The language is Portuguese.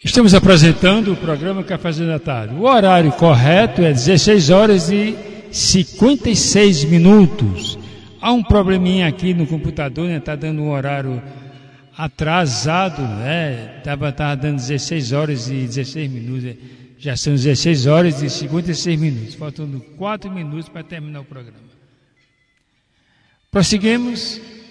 Estamos apresentando o programa Cafézinho da Tarde. O horário correto é 16 horas e 56 minutos. Há um probleminha aqui no computador, né? Está dando um horário atrasado, né? Estava dando 16 horas e 16 minutos. Já são 16 horas e 56 minutos. Faltando 4 minutos para terminar o programa. Prosseguimos.